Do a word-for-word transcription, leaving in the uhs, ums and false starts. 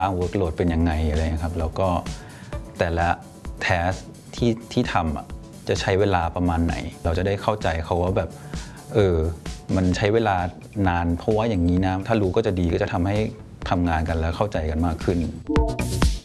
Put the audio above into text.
เวิร์กโหลดเป็นยังไงอะไรครับแล้วก็แต่ละแทสที่ที่ทำอ่ะจะใช้เวลาประมาณไหนเราจะได้เข้าใจเขาว่าแบบเออมันใช้เวลานานเพราะว่าอย่างนี้นะถ้ารู้ก็จะดีก็จะทำให้ทำงานกันแล้วเข้าใจกันมากขึ้น